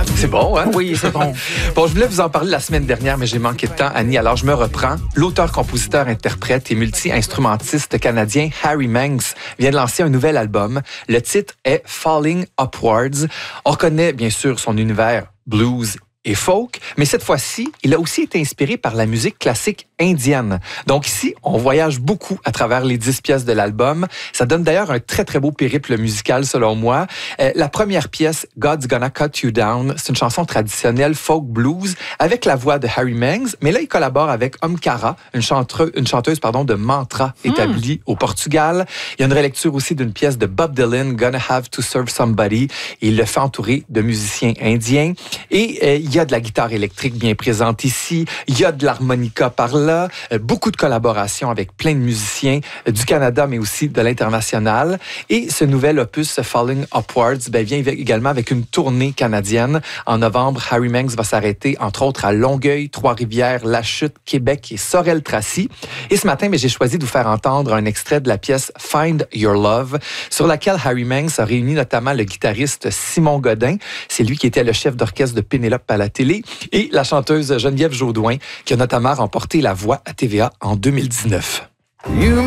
C'est bon, hein? Oui, c'est bon. Bon, je voulais vous en parler la semaine dernière, mais j'ai manqué de temps, Annie, alors je me reprends. L'auteur, compositeur, interprète et multi-instrumentiste canadien Harry Manx vient de lancer un nouvel album. Le titre est Falling Upwards. On reconnaît bien sûr son univers blues et folk, mais cette fois-ci, il a aussi été inspiré par la musique classique indienne. Donc ici, on voyage beaucoup à travers les 10 pièces de l'album. Ça donne d'ailleurs un très, très beau périple musical, selon moi. La première pièce, God's Gonna Cut You Down, c'est une chanson traditionnelle folk blues avec la voix de Harry Manx, mais là, il collabore avec Omkara, une chanteuse de mantra établie au Portugal. Il y a une relecture aussi d'une pièce de Bob Dylan, Gonna Have to Serve Somebody, et il le fait entourer de musiciens indiens. Et il y a de la guitare électrique bien présente ici, il y a de l'harmonica par là, beaucoup de collaborations avec plein de musiciens du Canada, mais aussi de l'international. Et ce nouvel opus, Falling Upwards, vient également avec une tournée canadienne. En novembre, Harry Manx va s'arrêter, entre autres, à Longueuil, Trois-Rivières, La Chute, Québec et Sorel-Tracy. Et ce matin, j'ai choisi de vous faire entendre un extrait de la pièce Find Your Love, sur laquelle Harry Manx a réuni notamment le guitariste Simon Godin. C'est lui qui était le chef d'orchestre de Pénélope à la télé, et la chanteuse Geneviève Jaudoin, qui a notamment remporté la voix à TVA en 2019.